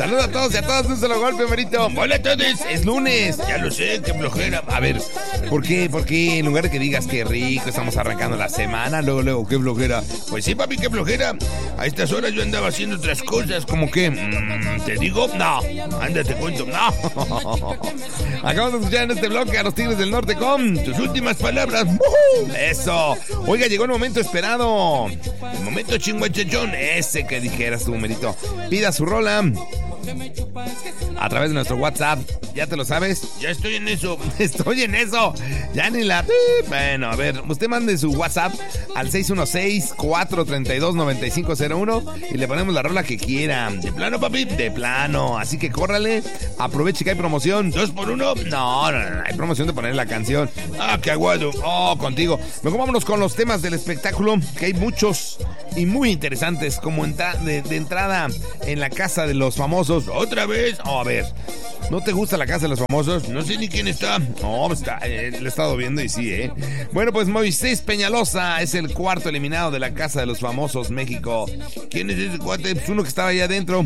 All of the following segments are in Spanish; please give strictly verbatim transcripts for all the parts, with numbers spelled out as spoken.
Saludos a todos y a todas, un solo golpe, Marito. Hola a todos, es lunes, ya lo sé, qué flojera. A ver, ¿por qué? ¿Por qué en lugar de que digas qué rico, estamos arrancando la semana, luego, luego, qué flojera? Pues sí, papi, qué flojera. A estas horas yo andaba haciendo otras cosas, como que, mmm, ¿te digo? No, anda, te cuento, no. Acabamos de escuchar en este bloque a los Tigres del Norte con tus últimas palabras. ¡Woohoo! Eso. Oiga, llegó el momento esperado. El momento chinguachachón, ese que dijeras tú, Merito. Pida su rola a través de nuestro WhatsApp. ¿Ya te lo sabes? Ya estoy en eso. Estoy en eso. Ya ni la... Bueno, a ver, usted mande su WhatsApp al seis uno seis, cuatro tres dos, nueve cinco cero uno y le ponemos la rola que quiera. ¿De plano, papi? De plano. Así que córrale, aproveche que hay promoción. ¿Dos por uno? No, no, no, hay promoción de poner la canción. Ah, qué aguado. Oh, contigo. Mejor vámonos con los temas del espectáculo, que hay muchos y muy interesantes, como entra- de, de entrada en la casa de los famosos. ¿Otra vez? Oh, a ver, ¿no te gusta la casa de los famosos? No sé ni quién está. No, oh, está, eh, lo he estado viendo y sí, ¿eh? Bueno, pues Moisés Peñalosa es el cuarto eliminado de la casa de los famosos México. ¿Quién es ese cuate? Pues uno que estaba allá adentro.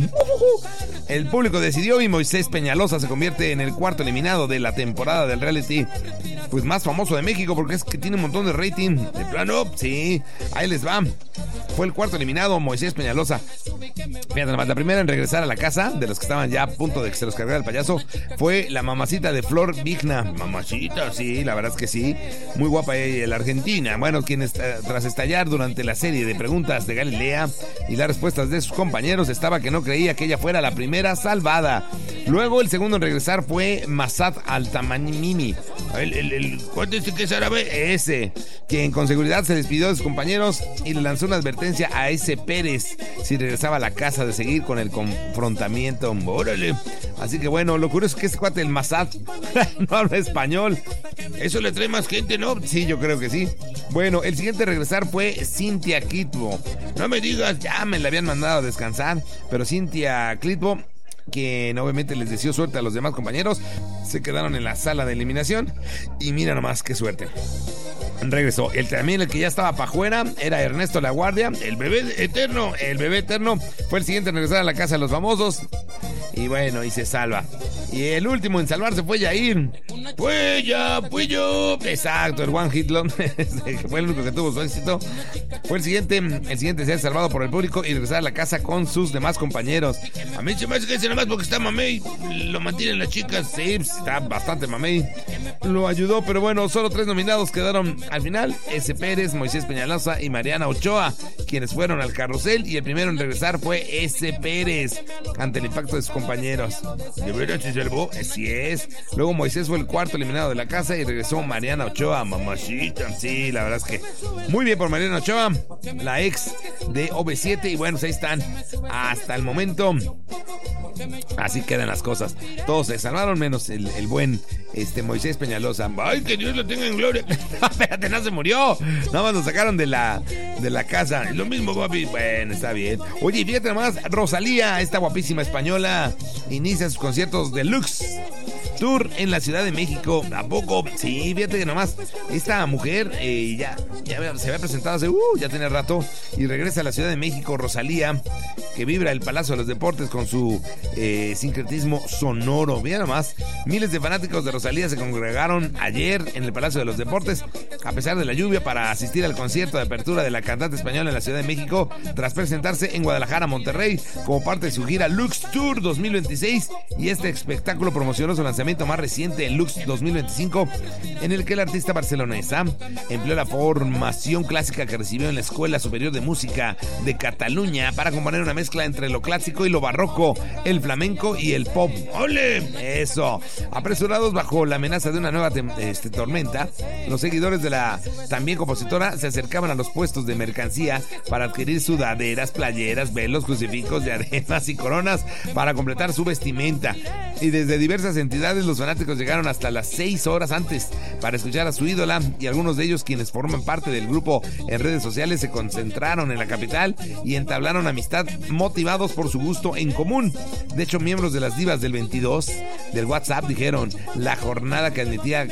El público decidió y Moisés Peñalosa se convierte en el cuarto eliminado de la temporada del reality, pues más famoso de México, porque es que tiene un montón de rating. ¿De plano? Sí, ahí les va. Fue el cuarto eliminado, Moisés Peñalosa. Fíjate nomás, la primera en regresar a la casa, de los que estaban ya a punto de que se los cargara el payaso, fue la mamacita de Flor Vigna. Mamacita, sí, la verdad es que sí. Muy guapa ella, la argentina. Bueno, quienes eh, tras estallar durante la serie de preguntas de Galilea y las respuestas de sus compañeros, estaba que no creía que ella fuera la primera salvada. Luego, el segundo en regresar fue Massad Altamanimi. El, el, el cuate este que es árabe, ese, quien con seguridad se despidió de sus compañeros y le lanzó una advertencia a ese Pérez si regresaba a la casa de seguir con el confrontamiento. ¡Órale! Así que bueno, lo curioso es que este cuate, el Massad, no habla español. ¿Eso le trae más gente, no? Sí, yo creo que sí. Bueno, el siguiente a regresar fue Cintia Clitbo. No me digas, ya me la habían mandado a descansar, pero Cintia Clitbo, quien obviamente les deseó suerte a los demás compañeros, se quedaron en la sala de eliminación y mira nomás qué suerte. Regresó. El también el que ya estaba para afuera era Ernesto La Guardia, el bebé eterno, el bebé eterno fue el siguiente en regresar a la casa de los famosos y bueno, y se salva. Y el último en salvarse fue Yair. Fue ya, fui yo. Exacto, el One Hit Long, fue el único que tuvo su éxito. Fue el siguiente, el siguiente ser salvado por el público y regresar a la casa con sus demás compañeros. A mí se me hace que ese nada más porque está mamey, lo mantienen las chicas. Sí, está bastante mamey. Lo ayudó, pero bueno, solo tres nominados quedaron al final: ese Pérez, Moisés Peñalosa y Mariana Ochoa, quienes fueron al carrusel, y el primero en regresar fue ese Pérez ante el impacto de sus compañeros. ¿De verdad se salvó? Así es. Luego Moisés fue el cuarto eliminado de la casa y regresó Mariana Ochoa. Mamacita, sí, la verdad es que muy bien por Mariana Ochoa, la ex de O V siete, y bueno, pues ahí están hasta el momento. Así quedan las cosas. Todos se salvaron menos el, el buen este Moisés Peñalosa. Ay, que Dios lo tenga en gloria. Espérate, no se murió. Nada más lo sacaron de la, de la casa. Es lo mismo, papi. Bueno, está bien. Oye, fíjate nomás, Rosalía, esta guapísima española, inicia sus conciertos deluxe tour en la Ciudad de México. ¿A poco? Sí, fíjate que nomás esta mujer eh, ya, ya se había presentado hace, uh, ya tiene rato, y regresa a la Ciudad de México. Rosalía, que vibra el Palacio de los Deportes con su eh, sincretismo sonoro. Mira nomás, miles de fanáticos de Rosalía se congregaron ayer en el Palacio de los Deportes, a pesar de la lluvia, para asistir al concierto de apertura de la cantante española en la Ciudad de México, tras presentarse en Guadalajara, Monterrey, como parte de su gira Lux Tour dos mil veintiséis, y este espectáculo promocionó su lanzamiento más reciente, el Lux dos mil veinticinco, en el que el artista barcelonesa empleó la formación clásica que recibió en la Escuela Superior de Música de Cataluña para componer una mezcla entre lo clásico y lo barroco, el flamenco y el pop. ¡Ole! Eso. Apresurados bajo la amenaza de una nueva tem- este, tormenta, los seguidores de la también compositora se acercaban a los puestos de mercancía para adquirir sudaderas, playeras, velos, crucifijos, diademas y coronas para completar su vestimenta. Y desde diversas entidades, los fanáticos llegaron hasta las seis horas antes para escuchar a su ídola, y algunos de ellos, quienes forman parte del grupo en redes sociales, se concentraron en la capital y entablaron amistad motivados por su gusto en común. De hecho, miembros de las divas del veintidós del WhatsApp dijeron: la jornada que admitía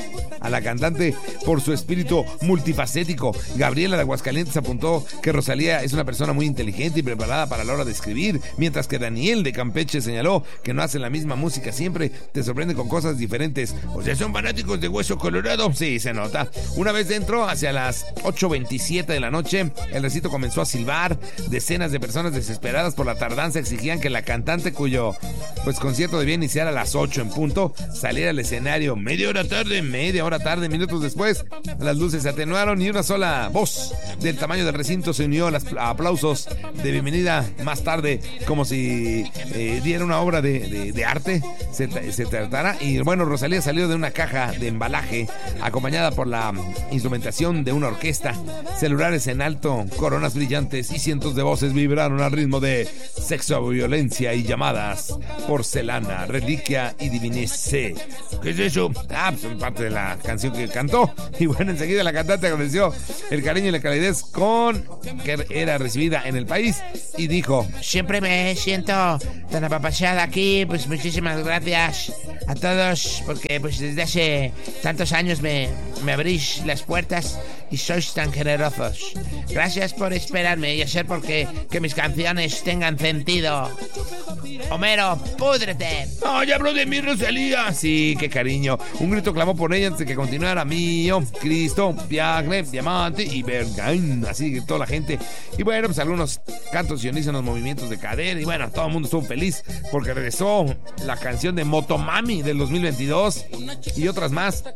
a la cantante por su espíritu multifacético. Gabriela de Aguascalientes apuntó que Rosalía es una persona muy inteligente y preparada para la hora de escribir, mientras que Daniel de Campeche señaló que no hacen la misma música siempre, te sorprende con cosas diferentes. O sea, son fanáticos de Hueso Colorado. Sí, se nota. Una vez dentro, hacia las ocho veintisiete de la noche, el recinto comenzó a silbar. Decenas de personas desesperadas por la tardanza exigían que la cantante, cuyo pues concierto debía iniciar a las ocho en punto, saliera al escenario. Media hora tarde, media hora tarde, minutos después, las luces se atenuaron y una sola voz del tamaño del recinto se unió a los aplausos de bienvenida. Más tarde, como si eh, diera una obra de, de, de arte, se, se tratara. Y bueno, Rosalía salió de una caja de embalaje acompañada por la instrumentación de una orquesta, celulares en alto, coronas brillantes y cientos de voces vibraron al ritmo de Sexo, Violencia y Llamadas, Porcelana, Reliquia y Divinece. ¿Qué es eso? Ah, pues son parte de la canción que cantó. Y bueno, enseguida la cantante agradeció el cariño y la calidez con que era recibida en el país y dijo: siempre me siento tan apapachada aquí, pues muchísimas gracias a todos, porque pues desde hace tantos años me, me abrís las puertas y sois tan generosos. Gracias por esperarme y hacer porque que mis canciones tengan sentido. Homero, púdrete. ¡Oh, ya habló de mí, Rosalía! Sí, qué cariño. Un grito clamó por ella antes de que continuara. Mío, Cristo, Viagle, Diamante y Bergain. Así gritó la gente. Y bueno, pues algunos cantos y unísonos movimientos de cadera. Y bueno, todo el mundo estuvo feliz porque regresó la canción de Motomami del dos mil veintidós y otras más.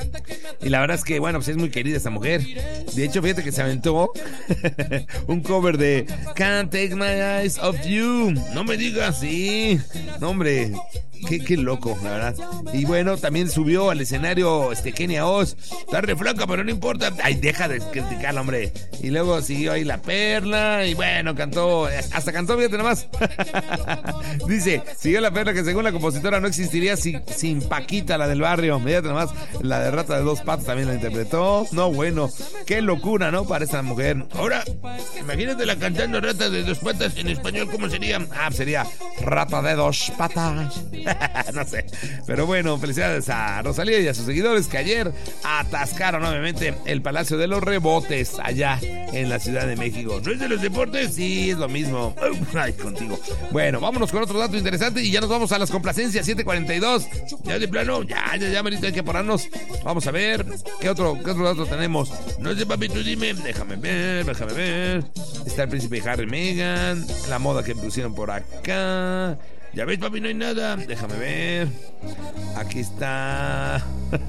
Y la verdad es que, bueno, pues es muy querida esta mujer. De hecho, fíjate que se aventó un cover de Can't Take My Eyes Off You. No me digas, sí. No, hombre. Qué, qué loco, la verdad. Y bueno, también subió al escenario este Kenia Oz. Está re flaca, pero no importa. Ay, deja de criticarla, hombre. Y luego siguió ahí La Perla. Y bueno, cantó. Hasta cantó, fíjate nomás. Dice, siguió La Perla, que según la compositora no existiría sin, sin Paquita, la del barrio. Fíjate nomás, la de Rata de Dos Patas también la interpretó. No, bueno, qué locura, ¿no? Para esta mujer. Ahora, imagínate la cantando Rata de Dos Patas en español, ¿cómo sería? Ah, sería Rata de Dos Patas. No sé, pero bueno, felicidades a Rosalía y a sus seguidores que ayer atascaron nuevamente el Palacio de los Rebotes allá en la Ciudad de México. ¿No es de los deportes? Sí, es lo mismo. Ay, contigo. Bueno, vámonos con otro dato interesante y ya nos vamos a las complacencias. Siete cuarenta y dos. Ya de plano, ya, ya, ya, merito, hay que pararnos. Vamos a ver, ¿qué otro, qué otro dato tenemos? No sé, papi, tú dime. Déjame ver, déjame ver. Está el príncipe Harry y Meghan, la moda que pusieron por acá. Ya ves, papi, no hay nada. Déjame ver. Aquí está.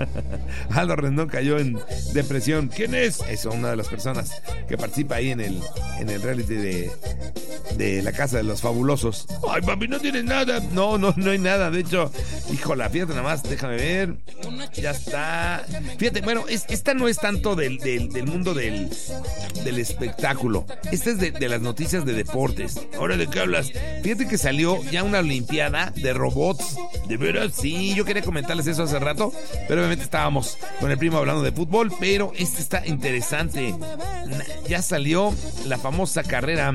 Aldo Rendón cayó en depresión. ¿Quién es? Es una de las personas que participa ahí en el, en el reality de, de La Casa de los Fabulosos. Ay, papi, no tienes nada. No, no, no hay nada. De hecho, híjola, fíjate nada más. Déjame ver. Ya está. Fíjate, bueno, es, esta no es tanto del, del, del mundo del, del espectáculo. Esta es de, de las noticias de deportes. ¿Ahora de qué hablas? Fíjate que salió ya una Olimpiada de robots. ¿De veras? Sí, yo quería comentarles eso hace rato, pero obviamente estábamos con el primo hablando de fútbol, pero este está interesante. Ya salió la famosa carrera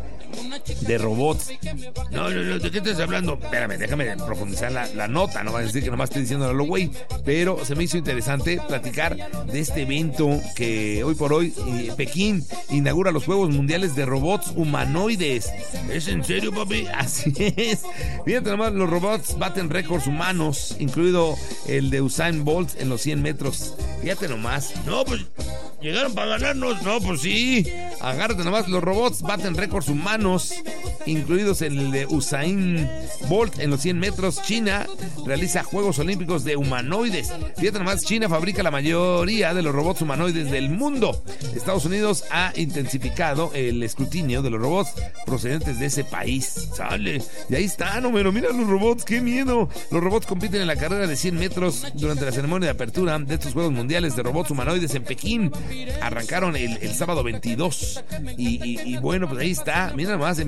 de robots. No, no, no, ¿de qué estás hablando? Espérame, déjame profundizar la, la nota. No va a decir que nomás estoy diciendo lo güey. Pero se me hizo interesante platicar de este evento que hoy por hoy eh, Pekín inaugura los Juegos Mundiales de Robots Humanoides. ¿Es en serio, papi? Así es. Fíjate nomás, los robots baten récords humanos, incluido el de Usain Bolt en los cien metros. Fíjate nomás. No, pues llegaron para ganarnos. No, pues sí. Agárrate nomás, los robots baten récords humanos, incluidos el de Usain Bolt en los cien metros. China realiza Juegos Olímpicos de humanoides. Fíjate nomás, China fabrica la mayoría de los robots humanoides del mundo. Estados Unidos ha intensificado el escrutinio de los robots procedentes de ese país. Sale, y ahí están, hombre, mira los robots, qué miedo. Los robots compiten en la carrera de cien metros durante la ceremonia de apertura de estos Juegos Mundiales de Robots Humanoides en Pekín. Arrancaron el, el sábado veintidós. Y, y, y bueno, pues ahí está. Mira nomás, en Pekín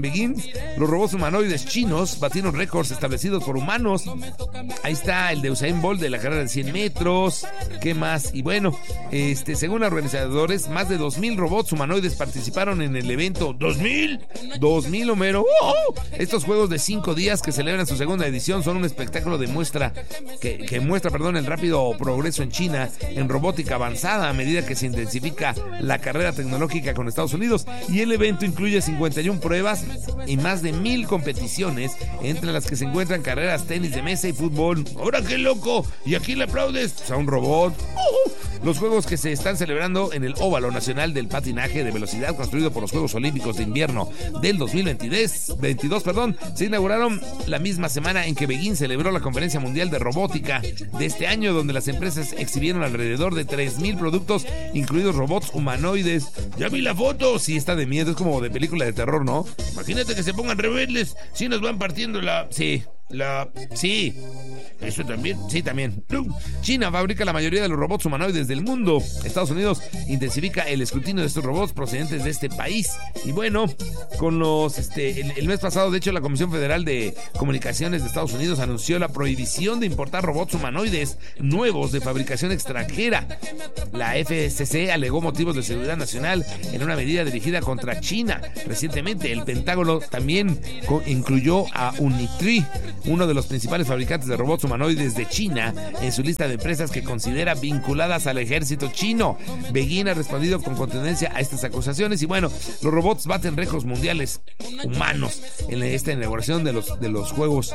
Los robots humanoides chinos batieron récords establecidos por humanos. Ahí está el de Usain Bolt de la carrera de cien metros. ¿Qué más? Y bueno, este, según organizadores, más de dos mil robots humanoides participaron en el evento. ¿dos mil? ¿dos mil, Homero? ¡Oh! Estos juegos de cinco días que celebran su segunda edición son un espectáculo de muestra que, que muestra, perdón, el rápido progreso en China en robótica avanzada a medida que se intensifica la carrera tecnológica con Estados Unidos. Y el evento incluye cincuenta y una pruebas y más de mil competiciones, entre las que se encuentran carreras, tenis de mesa y fútbol. ¡Ahora qué loco! ¿Y aquí le aplaudes? Pues a un robot. ¡Uh! Los juegos que se están celebrando en el Óvalo Nacional del Patinaje de Velocidad, construido por los Juegos Olímpicos de Invierno del dos mil veintidós, perdón, se inauguraron la misma semana en que Beijing celebró la Conferencia Mundial de Robótica de este año, donde las empresas exhibieron alrededor de tres mil productos, incluidos robots humanoides. Ya vi la foto, sí está de miedo, es como de película de terror, ¿no? Imagínate que se pongan rebeldes, si nos van partiendo la... Sí, la... Sí, eso también, sí también. China fabrica la mayoría de los robots humanoides del mundo. Estados Unidos intensifica el escrutinio de estos robots procedentes de este país. Y bueno, con los... este el, el mes pasado, de hecho, la Comisión Federal de Comunicaciones de Estados Unidos anunció la prohibición de importar robots humanoides nuevos de fabricación extranjera. La F C C alegó motivos de seguridad nacional en una medida dirigida contra China. Recientemente, el Pentágono también incluyó a Unitree, uno de los principales fabricantes de robots humanoides de China, en su lista de empresas que considera vinculadas al ejército chino. Beijing ha respondido con contundencia a estas acusaciones y bueno, los robots baten récords mundiales humanos en esta inauguración de los, de los juegos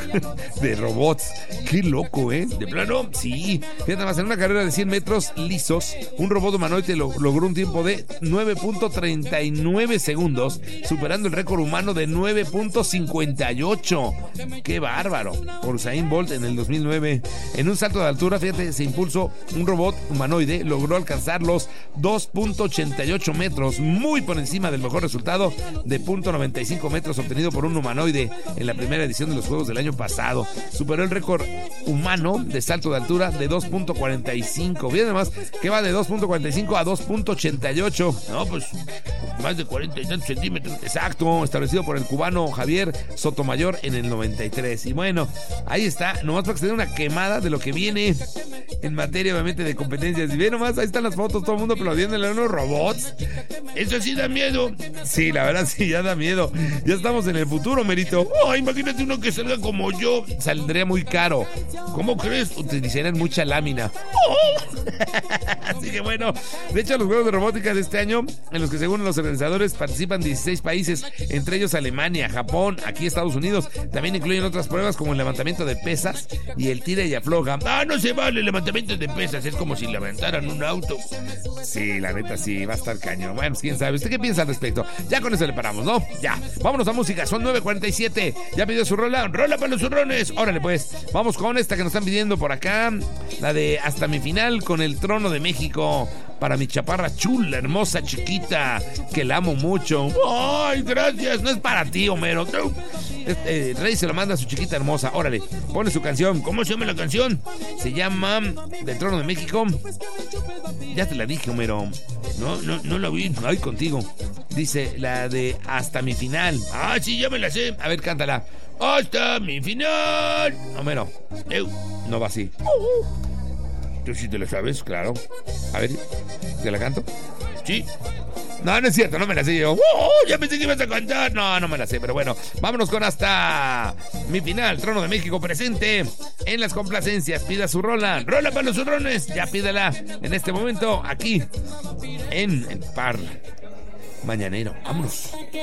de robots. Qué loco, ¿eh? ¿De plano? Sí. Fíjate más, en una carrera de cien metros lisos, un robot humanoide lo, logró un tiempo de nueve punto treinta y nueve segundos, superando el récord humano de nueve punto cincuenta y ocho. ¡Qué bárbaro! Por Usain Bolt en el dos mil nueve. En un salto de altura, fíjate, se impulsó un robot humanoide, logró alcanzar los dos punto ochenta y ocho metros, muy por encima del mejor resultado de punto noventa y cinco metros obtenido por un humanoide en la primera edición de los Juegos del año pasado. Superó el récord humano de salto de altura de dos punto cuarenta y cinco. Fíjate más que va de dos punto cuarenta y cinco a dos punto ochenta y ocho. No, pues más de cuarenta y tantos centímetros. Exacto, establecido por el cubano Javier Sotomayor en el noventa y tres. Y bueno, ahí está, nomás para que se dé una quemada de lo que viene en materia, obviamente, de competencias. Y ve nomás, ahí están las fotos, todo el mundo aplaudiéndole a unos robots. Eso sí da miedo. Sí, la verdad sí, ya da miedo. Ya estamos en el futuro, Merito. Oh, imagínate uno que salga como yo. Saldría muy caro. ¿Cómo crees? Utilizarían mucha lámina. Oh. Así que bueno, de hecho, los juegos de robótica de este año, en los que según los organizadores participan dieciséis países, entre ellos Alemania, Japón, aquí Estados Unidos. También incluyen otras pruebas como el levantamiento de pesas y el tira y afloja. Ah, no se vale el levantamiento de pesas, es como si levantaran un auto. Sí, la neta sí, va a estar cañón. Bueno, pues quién sabe, ¿usted qué piensa al respecto? Ya con eso le paramos, ¿no? Ya, vámonos a música, son nueve cuarenta y siete. ¿Ya pidió su rola? ¡Rola para los zurrones! Órale pues, vamos con esta que nos están pidiendo por acá, la de Hasta mi final con el Trono de México. Para mi chaparra chula, hermosa, chiquita, que la amo mucho. ¡Ay, gracias! No es para ti, Homero. Este, Rey se lo manda a su chiquita hermosa. Órale, pone su canción. ¿Cómo se llama la canción? Se llama Del Trono de México. Ya te la dije, Homero. No, no, no la vi. Ay, contigo. Dice la de Hasta mi final. Ah, sí, ya me la sé. A ver, cántala. Hasta mi final. Homero. Eu, no va así. ¿Tú sí te la sabes? Claro. A ver, ¿te la canto? Sí. No, no es cierto, no me la sé yo. ¡Oh, ya pensé que ibas a cantar! No, no me la sé, pero bueno, vámonos con Hasta mi final. Trono de México presente en las complacencias. Pida su rola. Rola para los zurrones. Ya pídala en este momento aquí en el Par Mañanero. Vámonos.